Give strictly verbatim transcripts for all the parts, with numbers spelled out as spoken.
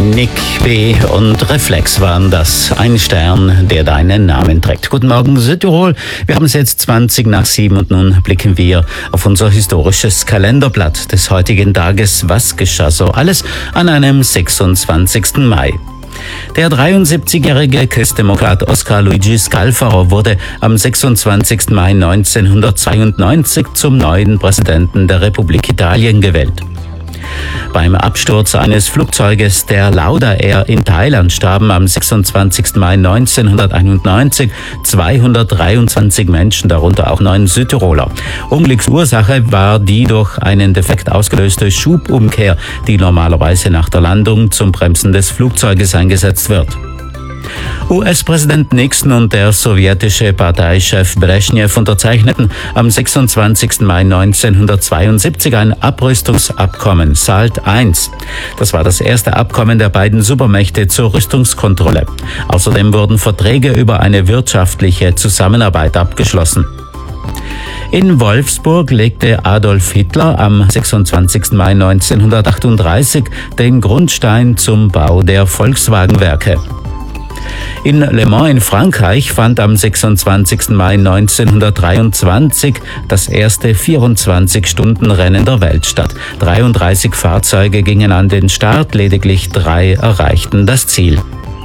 Nick B. und Reflex waren das. Ein Stern, der deinen Namen trägt. Guten Morgen, Südtirol. Wir haben es jetzt zwanzig nach sieben und nun blicken wir auf unser historisches Kalenderblatt des heutigen Tages. Was geschah so alles an einem sechsundzwanzigsten Mai? Der dreiundsiebzigjährige Christdemokrat Oscar Luigi Scalfaro wurde am sechsundzwanzigsten Mai neunzehnhundertzweiundneunzig zum neuen Präsidenten der Republik Italien gewählt. Beim Absturz eines Flugzeuges der Lauda Air in Thailand starben am sechsundzwanzigsten Mai neunzehnhunderteinundneunzig zweihundertdreiundzwanzig Menschen, darunter auch neun Südtiroler. Unglücksursache war die durch einen Defekt ausgelöste Schubumkehr, die normalerweise nach der Landung zum Bremsen des Flugzeuges eingesetzt wird. U S-Präsident Nixon und der sowjetische Parteichef Brezhnev unterzeichneten am sechsundzwanzigsten Mai neunzehnhundertzweiundsiebzig ein Abrüstungsabkommen, SALT eins. Das war das erste Abkommen der beiden Supermächte zur Rüstungskontrolle. Außerdem wurden Verträge über eine wirtschaftliche Zusammenarbeit abgeschlossen. In Wolfsburg legte Adolf Hitler am sechsundzwanzigsten Mai neunzehnhundertachtunddreißig den Grundstein zum Bau der Volkswagenwerke. In Le Mans in Frankreich fand am sechsundzwanzigsten Mai neunzehnhundertdreiundzwanzig das erste vierundzwanzig-Stunden-Rennen der Welt statt. dreiunddreißig Fahrzeuge gingen an den Start, lediglich drei erreichten das Ziel.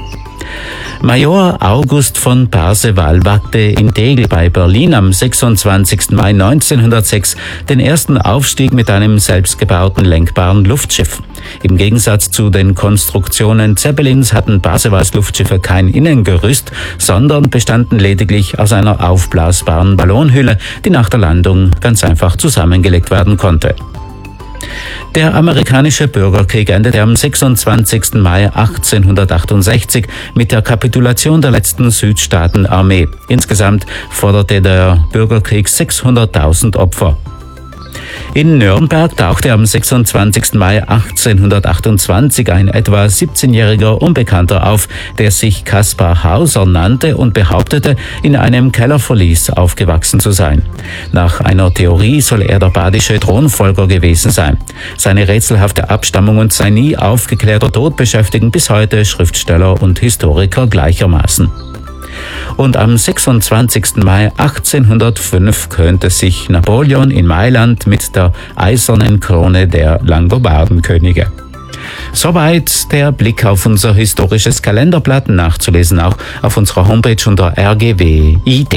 Major August von Parseval wagte in Tegel bei Berlin am sechsundzwanzigsten Mai neunzehnhundertsechs den ersten Aufstieg mit einem selbstgebauten lenkbaren Luftschiff. Im Gegensatz zu den Konstruktionen Zeppelins hatten Parsevals Luftschiffe kein Innengerüst, sondern bestanden lediglich aus einer aufblasbaren Ballonhülle, die nach der Landung ganz einfach zusammengelegt werden konnte. Der amerikanische Bürgerkrieg endete am sechsundzwanzigsten Mai achtzehnhundertachtundsechzig mit der Kapitulation der letzten Südstaatenarmee. Insgesamt forderte der Bürgerkrieg sechshunderttausend Opfer. In Nürnberg tauchte am sechsundzwanzigsten Mai achtzehnhundertachtundzwanzig ein etwa siebzehnjähriger Unbekannter auf, der sich Kaspar Hauser nannte und behauptete, in einem Kellerverlies aufgewachsen zu sein. Nach einer Theorie soll er der badische Thronfolger gewesen sein. Seine rätselhafte Abstammung und sein nie aufgeklärter Tod beschäftigen bis heute Schriftsteller und Historiker gleichermaßen. Und am sechsundzwanzigsten Mai achtzehnhundertfünf krönte sich Napoleon in Mailand mit der eisernen Krone der Langobardenkönige. Soweit der Blick auf unser historisches Kalenderblatt, nachzulesen auch auf unserer Homepage unter R G W I D.